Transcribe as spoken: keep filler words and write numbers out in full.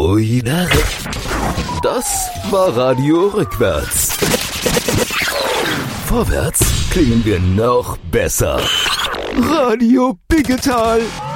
Ui, das war Radio rückwärts. Vorwärts klingen wir noch besser. Radio Biggetal.